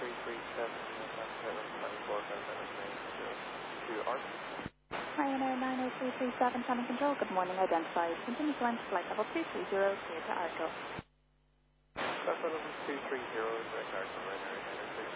90337, ARC. Ryanair 90337, Common Control, good morning, identified. Continue to land flight level 230, clear to ARCO. Flight level 230, direct ARC from Ryanair 90337.